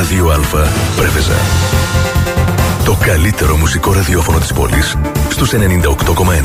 Ράδιο Α, Πρέβεζα. Το καλύτερο μουσικό ραδιόφωνο της πόλης στους 98,1.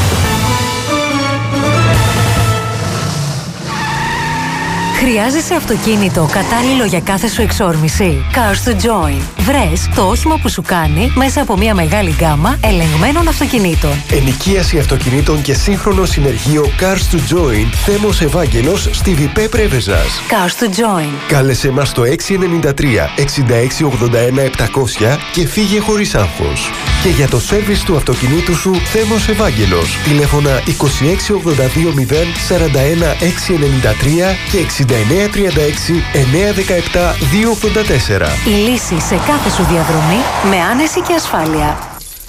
Χρειάζεσαι αυτοκίνητο κατάλληλο για κάθε σου εξόρμηση? Cars to Join. Βρες το όχημα που σου κάνει μέσα από μια μεγάλη γκάμα ελεγμένων αυτοκινήτων. Ενοικίαση αυτοκινήτων και σύγχρονο συνεργείο Cars to Join. Θέμος Ευάγγελος στη Βιπέ Πρέβεζας. Cars to Join. Κάλεσε μας στο 693 6681 700 και φύγε χωρίς άγχος. Και για το σέρβις του αυτοκινήτου σου, Θέμος Ευάγγελος. Τηλέφωνα 26820 41 693 και 6936 917 284. Η λύση σε κάθε σου διαδρομή με άνεση και ασφάλεια.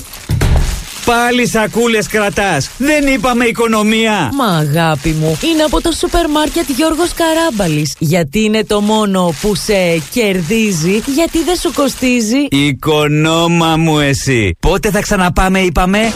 Πάλι σακούλες κρατάς. Δεν είπαμε οικονομία. Μα αγάπη μου, είναι από το σούπερ μάρκετ Γιώργος Καράμπαλης. Γιατί είναι το μόνο που σε κερδίζει, γιατί δεν σου κοστίζει. Οικονόμα μου εσύ. Πότε θα ξαναπάμε είπαμε?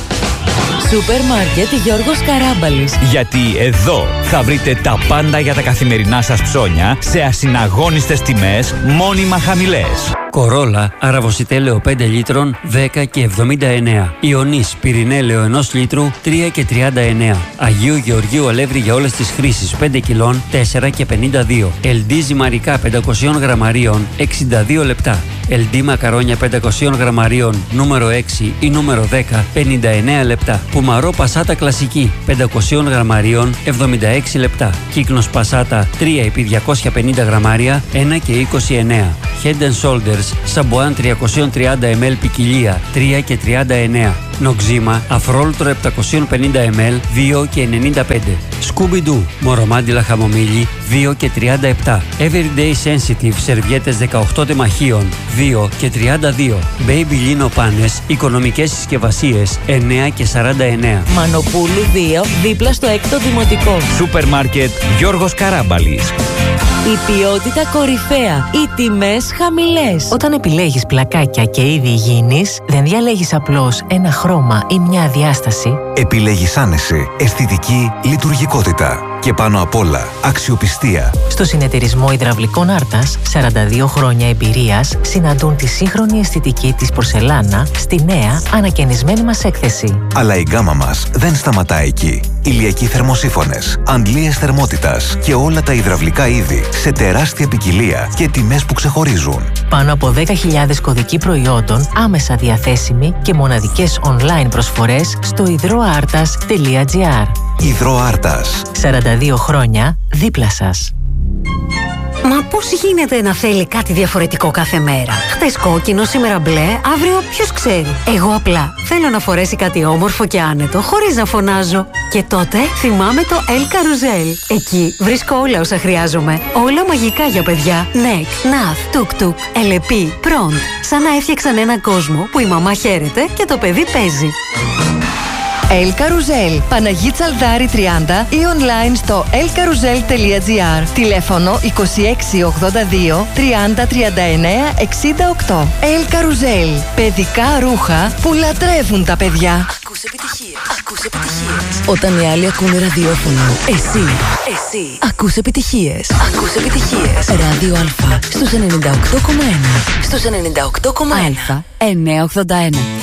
Σούπερ μάρκετ Γιώργος Καράμπαλης. Γιατί εδώ θα βρείτε τα πάντα για τα καθημερινά σας ψώνια σε ασυναγώνιστες τιμές, μόνιμα χαμηλές. Κορόλα, αραβοσιτέλαιο 5 λίτρων, 10 και 79. Ιωνής, πυρηνέλαιο 1 λίτρου, 3 και 39. Αγίου Γεωργίου αλεύρι για όλες τις χρήσεις, 5 κιλών, 4 και 52. LD ζυμαρικά 500 γραμμαρίων, 62 λεπτά. LD μακαρόνια 500 γραμμαρίων, νούμερο 6 ή νούμερο 10, 59 λεπτά. Πουμαρό πασάτα κλασική, 500 γραμμαρίων, 76 λεπτά. Κύκνος πασάτα 3 επί 250 γραμμάρια, 1 και 29. Head and Shoulders, σαμπουάν 330 ml ποικιλία, 3 και 39. Νοξίμα, αφρόλουτρο 750 ml, 2 και 95. Scooby-Doo, μορομάντιλα χαμομήλι, 2 και 37. Everyday Sensitive, σερβιέτες 18 τεμαχίων, 2 και 32. Baby Lino πάνες, οικονομικές συσκευασίες, 9 και 49. Μανοπούλου 2, δίπλα στο 6ο Δημοτικό. Σούπερ μάρκετ Γιώργος Καράμπαλης. Η ποιότητα κορυφαία, οι τιμές χαμηλές. Όταν επιλέγεις πλακάκια και είδη υγιεινής, δεν διαλέγεις απλώς ένα χρώμα ή μια διάσταση. Επιλέγεις άνεση, αισθητική, λειτουργικότητα και πάνω απ' όλα αξιοπιστία. Στο συνεταιρισμό υδραυλικών Άρτας, 42 χρόνια εμπειρίας συναντούν τη σύγχρονη αισθητική της πορσελάνα στη νέα ανακαινισμένη μας έκθεση. Αλλά η γκάμα μας δεν σταματά εκεί. Ηλιακοί θερμοσύφωνες, αντλίες θερμότητας και όλα τα υδραυλικά είδη σε τεράστια ποικιλία και τιμές που ξεχωρίζουν. Πάνω από 10.000 κωδικοί προϊόντων άμεσα διαθέσιμοι και μοναδικές online προσφορές στο hydroartas.gr. Υδροάρτας. 42 χρόνια δίπλα σας. Μα πώς γίνεται να θέλει κάτι διαφορετικό κάθε μέρα? Χτες κόκκινο, σήμερα μπλε, αύριο ποιος ξέρει. Εγώ απλά θέλω να φορέσει κάτι όμορφο και άνετο, χωρίς να φωνάζω. Και τότε θυμάμαι το El Carousel. Εκεί βρίσκω όλα όσα χρειάζομαι. Όλα μαγικά για παιδιά. Νεκ, Ναθ, Τουκ-Τουκ, Ελεπί, Προντ. Σαν να έφτιαξαν έναν κόσμο που η μαμά χαίρεται και το παιδί παίζει. El Carousel, Παναγί Τσαλδάρη 30 ή online στο elcarousel.gr. Τηλέφωνο 2682 30 39 68. El Carousel, παιδικά ρούχα που λατρεύουν τα παιδιά. Ακούς επιτυχίες. Ακούς επιτυχίες. Όταν οι άλλοι ακούνε ραδιόφωνο, εσύ ακούς επιτυχίες. Ακούς επιτυχίες. Ράδιο Α στους 98,1. Στους 98,1. Α 981.